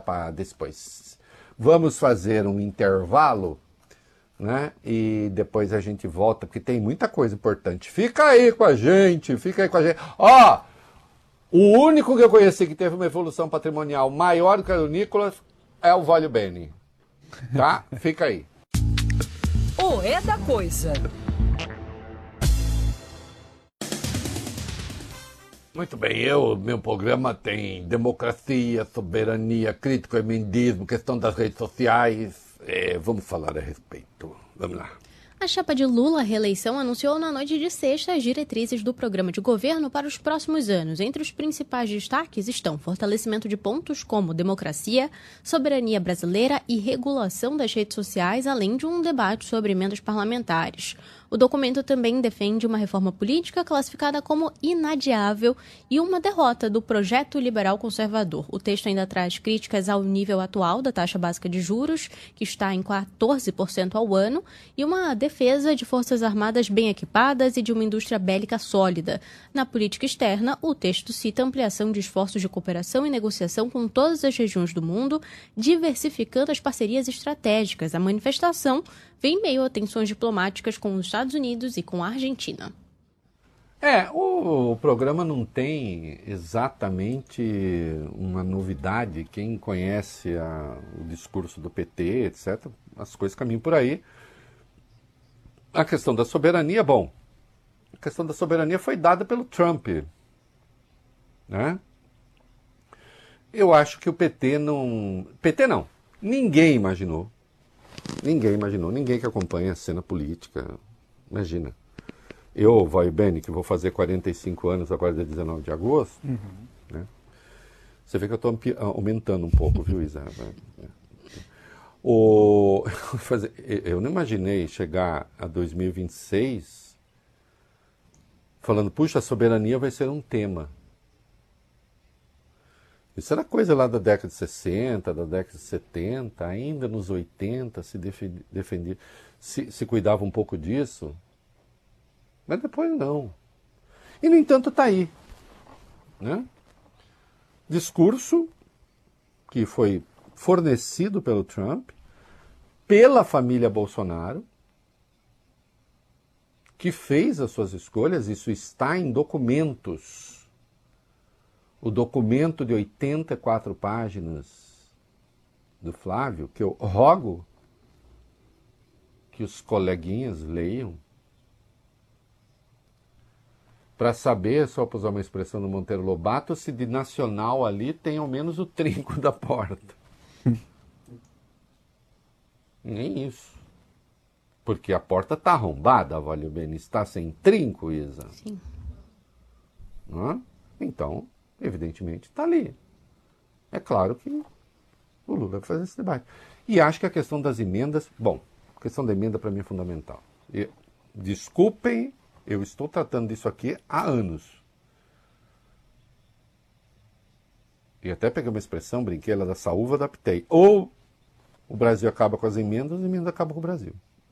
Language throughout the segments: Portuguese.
para depois. Vamos fazer um intervalo, né? E depois a gente volta, porque tem muita coisa importante. Fica aí com a gente. Ó, o único que eu conheci que teve uma evolução patrimonial maior do que a do Nicolas é o Vólio Bene. Tá? Fica aí. O É da Coisa. Muito bem, meu programa tem democracia, soberania, crítico, emendismo, questão das redes sociais. Vamos falar a respeito. Vamos lá. A chapa de Lula à reeleição anunciou na noite de sexta as diretrizes do programa de governo para os próximos anos. Entre os principais destaques estão fortalecimento de pontos como democracia, soberania brasileira e regulação das redes sociais, além de um debate sobre emendas parlamentares. O documento também defende uma reforma política classificada como inadiável e uma derrota do projeto liberal conservador. O texto ainda traz críticas ao nível atual da taxa básica de juros, que está em 14% ao ano, e uma defesa de forças armadas bem equipadas e de uma indústria bélica sólida. Na política externa, o texto cita ampliação de esforços de cooperação e negociação com todas as regiões do mundo, diversificando as parcerias estratégicas. A manifestação vem em meio a tensões diplomáticas com os Estados Unidos e com a Argentina. O programa não tem exatamente uma novidade. Quem conhece o discurso do PT, etc., as coisas caminham por aí. A questão da soberania, a questão da soberania foi dada pelo Trump, né? Eu acho que o PT não... Ninguém imaginou, ninguém que acompanha a cena política, imagina. Eu, Vólio Bene, que vou fazer 45 anos agora, dia 19 de agosto, né? Você vê que eu estou aumentando um pouco, viu, Isa? Eu não imaginei chegar a 2026 falando, puxa, a soberania vai ser um tema. Isso era coisa lá da década de 60, da década de 70, ainda nos 80 se defendia, se cuidava um pouco disso, mas depois não. E, no entanto, está aí, né? Discurso que foi fornecido pelo Trump, pela família Bolsonaro, que fez as suas escolhas, isso está em documentos. O documento de 84 páginas do Flávio, que eu rogo que os coleguinhas leiam, para saber, só para usar uma expressão do Monteiro Lobato, se de nacional ali tem ao menos o trinco da porta. Nem isso. Porque a porta está arrombada, Vólio Bene, está sem trinco, Isa. Sim. Então, evidentemente, está ali. É claro que o Lula vai fazer esse debate. E acho que a questão das emendas... a questão da emenda para mim é fundamental. Desculpem, eu estou tratando disso aqui há anos. E até peguei uma expressão, brinquei, ela da saúva, adaptei. Ou o Brasil acaba com as emendas acabam com o Brasil.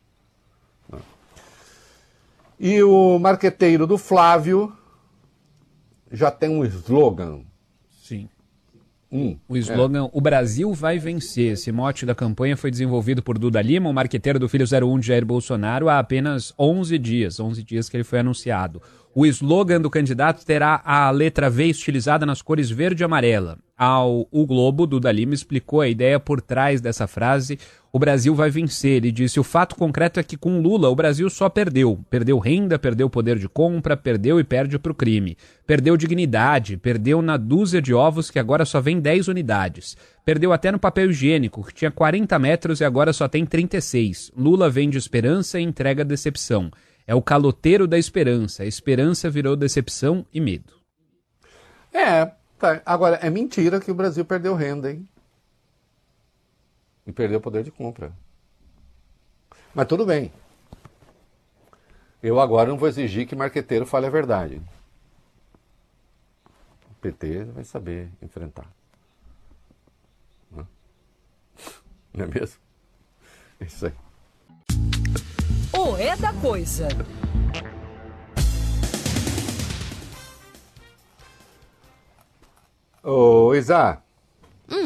E o marqueteiro do Flávio já tem um slogan. Sim. O slogan, o Brasil vai vencer. Esse mote da campanha foi desenvolvido por Duda Lima, o marqueteiro do filho 01 de Jair Bolsonaro, há apenas 11 dias que ele foi anunciado. O slogan do candidato terá a letra V estilizada nas cores verde e amarela. O Globo, Duda Lima explicou a ideia por trás dessa frase, o Brasil vai vencer. Ele disse, o fato concreto é que com Lula o Brasil só perdeu. Perdeu renda, perdeu poder de compra, perdeu e perde para o crime. Perdeu dignidade, perdeu na dúzia de ovos que agora só vem 10 unidades. Perdeu até no papel higiênico, que tinha 40 metros e agora só tem 36. Lula vende esperança e entrega decepção. É o caloteiro da esperança. A esperança virou decepção e medo. Tá. Agora, é mentira que o Brasil perdeu renda, hein? E perdeu poder de compra. Mas tudo bem. Eu agora não vou exigir que marqueteiro fale a verdade. O PT vai saber enfrentar. Não é mesmo? É isso aí. O É da Coisa. Ô, Isa,